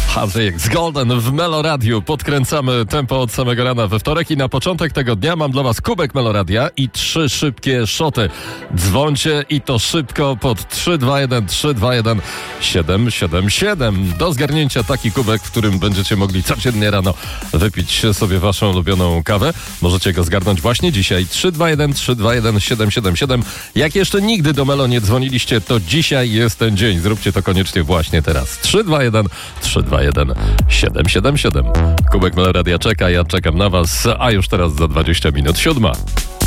Havik z Golden w Meloradiu. Podkręcamy tempo od samego rana we wtorek i na początek tego dnia mam dla was kubek Meloradia i 3 szybkie szoty. Dzwońcie i to szybko pod 321 321 777. Do zgarnięcia taki kubek, w którym będziecie mogli codziennie rano wypić sobie waszą ulubioną kawę. Możecie go zgarnąć właśnie dzisiaj. 321 321 777. Jak jeszcze nigdy do Melo nie dzwoniliście, to dzisiaj jest ten dzień. Zróbcie to koniecznie właśnie teraz. 321 321 777. Kubek Meloradia czeka, ja czekam na was, a już teraz za 20 minut 7.